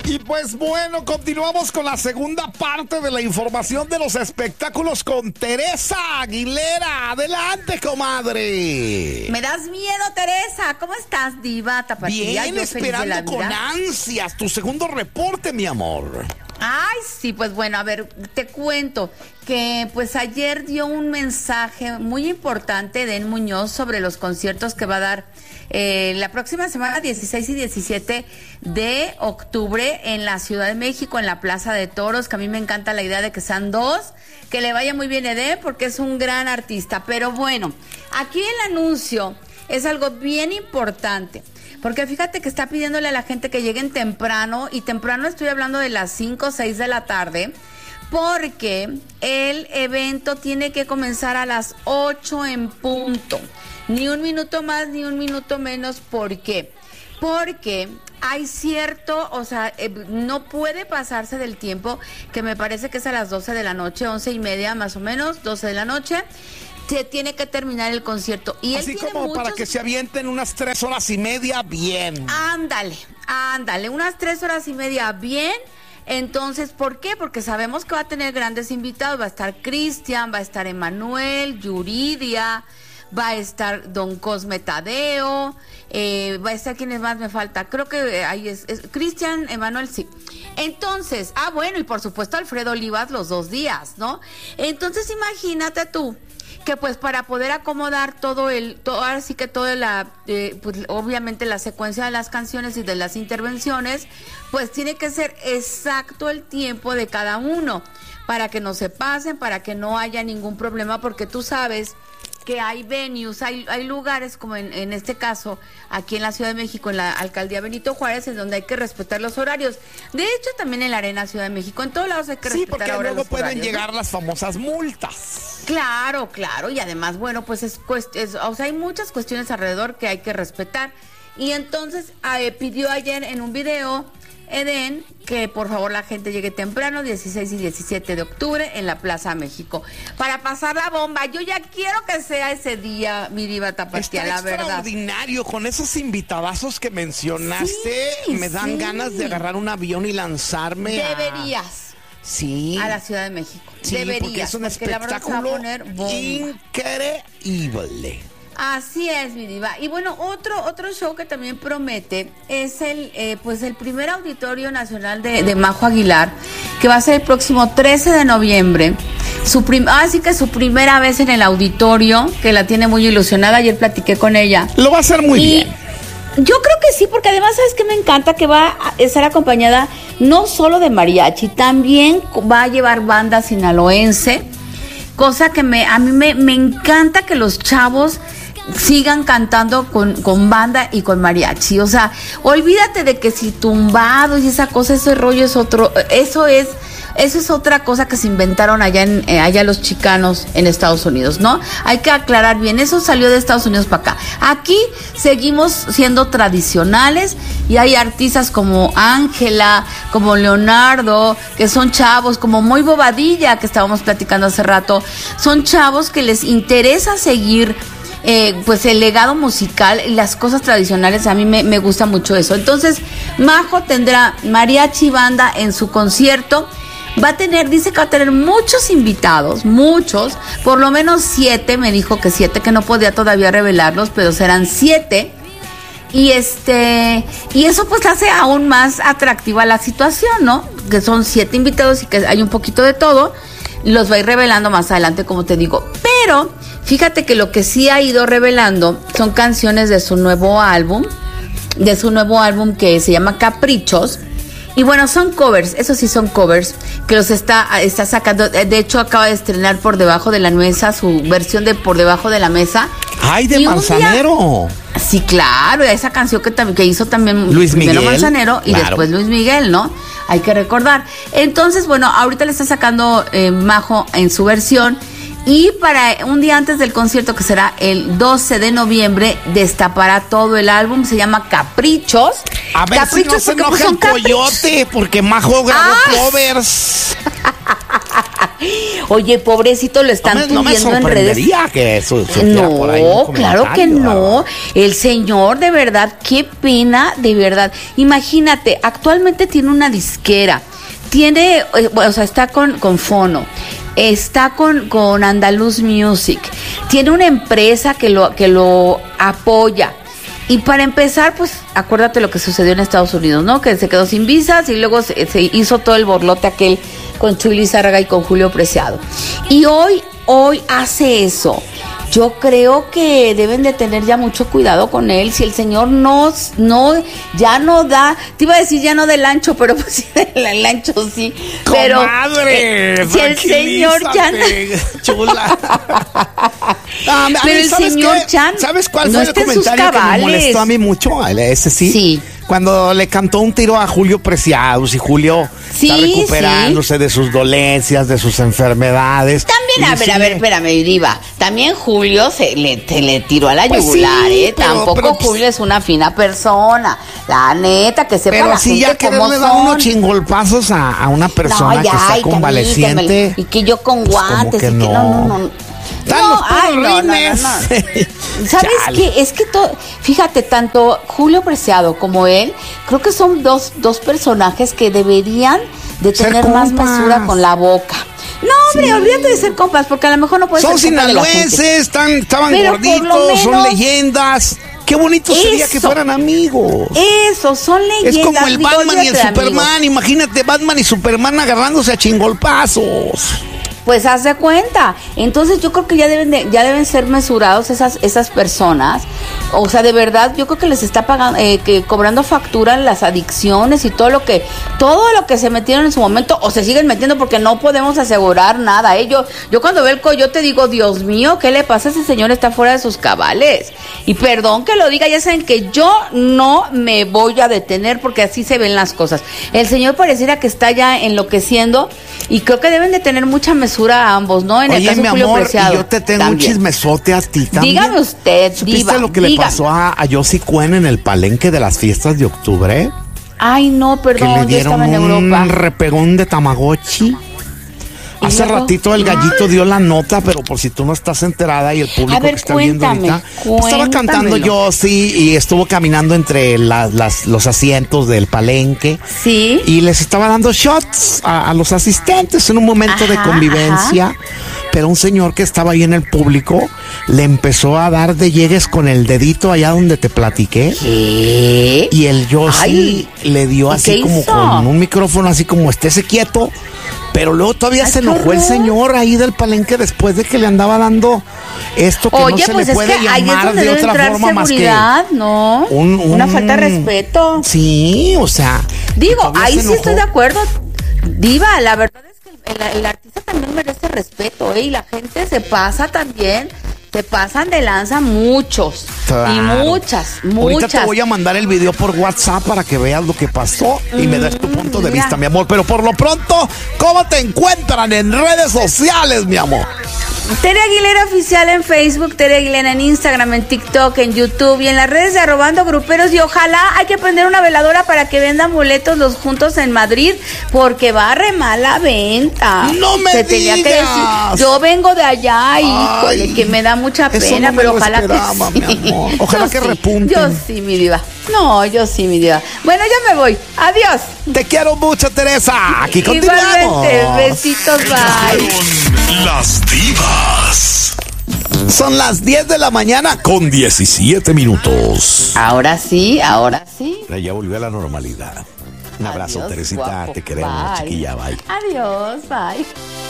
Y pues bueno, continuamos con la segunda parte de la información de los espectáculos con Teresa Aguilera. Adelante, comadre. Me das miedo, Teresa. ¿Cómo estás, diva tapatía? Bien, esperando con ansias tu segundo reporte, mi amor. Ay, sí, pues bueno, a ver, te cuento que pues ayer dio un mensaje muy importante Edén Muñoz sobre los conciertos que va a dar la próxima semana, 16 y 17 de octubre en la Ciudad de México, en la Plaza de Toros, que a mí me encanta la idea de que sean dos, que le vaya muy bien Edén porque es un gran artista. Pero bueno, aquí el anuncio es algo bien importante. Porque fíjate que está pidiéndole a la gente que lleguen temprano, y temprano estoy hablando de las 5 o 6 de la tarde, porque el evento tiene que comenzar a las 8 en punto. Ni un minuto más, ni un minuto menos. ¿Por qué? Porque hay cierto, o sea, no puede pasarse del tiempo, que me parece que es a las 12 de la noche, 11:30 más o menos, 12 de la noche. Se tiene que terminar el concierto. Y así él tiene como para que se avienten unas 3 horas y media bien. Ándale, unas 3 horas y media bien. Entonces, ¿por qué? Porque sabemos que va a tener grandes invitados. Va a estar Cristian, va a estar Emanuel, Yuridia, va a estar Don Cosme Tadeo, va a estar, ¿quiénes más me falta? Creo que ahí es Cristian, Emanuel, sí. Entonces, bueno, y por supuesto Alfredo Olivas los 2 días, ¿no? Entonces, imagínate tú que pues para poder acomodar ahora sí que toda la, pues obviamente la secuencia de las canciones y de las intervenciones, pues tiene que ser exacto el tiempo de cada uno, para que no se pasen, para que no haya ningún problema, porque tú sabes que hay venues, hay lugares como en este caso, aquí en la Ciudad de México, en la Alcaldía Benito Juárez, en donde hay que respetar los horarios. De hecho, también en la Arena Ciudad de México, en todos lados hay que respetar porque ahora luego los horarios, pueden llegar, ¿no? Las famosas multas. Claro, y además, bueno, pues o sea, hay muchas cuestiones alrededor que hay que respetar. Y entonces pidió ayer en un video Edén que por favor la gente llegue temprano, 16 y 17 de octubre en la Plaza México, para pasar la bomba. Yo ya quiero que sea ese día, mi diva tapatía, la verdad. Extraordinario, con esos invitadazos que mencionaste, me dan ganas de agarrar un avión y lanzarme. Deberías. Sí. A la Ciudad de México. Sí, deberías, porque es un espectáculo la verdad se va a poner increíble. Así es, mi diva. Y bueno, otro show que también promete es el primer Auditorio Nacional de Majo Aguilar, que va a ser el próximo 13 de noviembre. Así que su primera vez en el auditorio, que la tiene muy ilusionada. Ayer platiqué con ella. Lo va a hacer muy bien. Yo creo que sí, porque además, ¿sabes qué me encanta? Que va a estar acompañada no solo de mariachi, también va a llevar banda sinaloense, cosa que a mí me encanta que los chavos sigan cantando con banda y con mariachi. O sea, olvídate de que si tumbados y esa cosa, ese rollo es otro, eso es otra cosa que se inventaron allá los chicanos en Estados Unidos, ¿no? Hay que aclarar bien, eso salió de Estados Unidos para acá. Aquí seguimos siendo tradicionales y hay artistas como Ángela, como Leonardo, que son chavos, como Moy Bobadilla, que estábamos platicando hace rato. Son chavos que les interesa seguir pues el legado musical y las cosas tradicionales. A mí me gusta mucho eso. Entonces, Majo tendrá mariachi banda en su concierto. Dice que va a tener muchos invitados, por lo menos 7, me dijo que 7, que no podía todavía revelarlos, pero serán 7. Y eso pues hace aún más atractiva la situación, ¿no? Que son 7 invitados y que hay un poquito de todo. Los va a ir revelando más adelante, como te digo. Pero fíjate que lo que sí ha ido revelando son canciones de su nuevo álbum que se llama Caprichos. Y bueno, son covers, eso sí son covers, que los está sacando. De hecho, acaba de estrenar Por Debajo de la Mesa, su versión de Por Debajo de la Mesa. ¡Ay, de Manzanero! Sí, claro, esa canción que hizo también Luis primero Miguel, Manzanero y claro, después Luis Miguel, ¿no? Hay que recordar. Entonces, bueno, ahorita le está sacando Majo en su versión. Y para un día antes del concierto, que será el 12 de noviembre, destapará todo el álbum. Se llama Caprichos. A ver, Caprichos, si no se enoja el coyote, porque Majo grabó covers. Oye, pobrecito, lo están tuviendo en redes. Que eso no, claro que no. El señor, de verdad, qué pena, de verdad. Imagínate, actualmente tiene una disquera. Tiene, o sea, está con Fono. Está con Andaluz Music. Tiene una empresa que lo apoya. Y para empezar, pues, acuérdate lo que sucedió en Estados Unidos, ¿no? Que se quedó sin visas y luego se hizo todo el borlote aquel con Chuy Lizárraga y con Julio Preciado. Y hoy hace eso. Yo creo que deben de tener ya mucho cuidado con él. Si el señor ya no da, te iba a decir ya no del ancho, pero pues sí, del ancho sí. Pero ¡comadre! Si el señor ya no... Chula. Pero el señor Chan, ¿sabes cuál no fue el comentario que me molestó a mí mucho? Ese sí. Sí. Cuando le cantó un tiro a Julio Preciados y Julio está recuperándose de sus dolencias, de sus enfermedades. También, a ver, espérame, Diva. También Julio se le tiró a la Pues yugular, sí, Tampoco Julio es una fina persona. La neta, que sepa pero la sí, gente ya que cómo le son. da unos chingolpazos a una persona que está convaleciente. Y que yo con guantes. que y que no. ¿Sabes qué? Es que fíjate, tanto Julio Preciado como él, creo que son dos personajes que deberían de tener más mesura con la boca. No, hombre, olvídate de ser compas, porque a lo mejor no puedes ser compas de la gente. Son sinaloenses, estaban pero gorditos, son leyendas. Qué bonito sería que fueran amigos. Eso, son leyendas. Es como el Batman y el Superman. Amigos. Imagínate Batman y Superman agarrándose a chingolpazos. Pues haz de cuenta. Entonces yo creo que ya deben ser mesurados esas personas. O sea, de verdad, yo creo que les está pagando, cobrando factura las adicciones y todo lo que se metieron en su momento, o se siguen metiendo, porque no podemos asegurar nada. Yo cuando veo el coyote digo, Dios mío, ¿qué le pasa? Ese señor está fuera de sus cabales. Y perdón que lo diga, ya saben que yo no me voy a detener, porque así se ven las cosas. El señor pareciera que está ya enloqueciendo, y creo que deben de tener mucha mesura a ambos, ¿no? En el caso de Julio Preciado. Y yo te tengo también un chismesote a ti también. Dígame usted, ¿supiste Diva, lo que le pasó a Yossi Cuen en el palenque de las fiestas de octubre? Ay, no, perdón, que le dieron yo estaba en Europa. un repegón de Tamagotchi. Hace ratito el gallito dio la nota, pero por si tú no estás enterada y el público que está viendo ahorita, estaba cantando Yossi y estuvo caminando entre los asientos del palenque. Sí. Y les estaba dando shots a los asistentes en un momento de convivencia. Pero un señor que estaba ahí en el público le empezó a dar de llegues con el dedito allá donde te platiqué. ¿Qué? Y el Yossi le dio así como con un micrófono, así como estése quieto. Pero luego todavía se enojó el señor ahí del palenque después de que le andaba dando esto que no se le puede llamar de otra forma más que ¿no? Una falta de respeto. Sí, o sea. Digo, ahí sí estoy de acuerdo, Diva, la verdad es que el artista también merece respeto, y la gente se pasa también. Se pasan de lanza muchos. Claro. Y muchas. Ahorita te voy a mandar el video por WhatsApp para que veas lo que pasó y me des tu punto de vista, mi amor. Pero por lo pronto, ¿cómo te encuentran en redes sociales, mi amor? Tere Aguilera Oficial en Facebook, Tere Aguilera en Instagram, en TikTok, en YouTube y en las redes de Arrobando Gruperos. Y ojalá hay que prender una veladora para que vendan boletos los juntos en Madrid, porque va re mala venta. ¡No me digas! Tenía que decir, yo vengo de allá, híjole, que me da mucha pena, no pero ojalá esperaba, que sí. Mi amor. Ojalá que repunten. Yo sí, mi diva. No, yo sí, mi diva. Bueno, ya me voy. Adiós. Te quiero mucho, Teresa. Aquí continuamos. Igualmente. Besitos, bye. Las divas. Son las 10 de la mañana con 17 minutos. Ahora sí. Ya volvió a la normalidad. Un abrazo, Adiós, Teresita. guapo. Te queremos, Bye. chiquilla. Bye. Adiós, bye.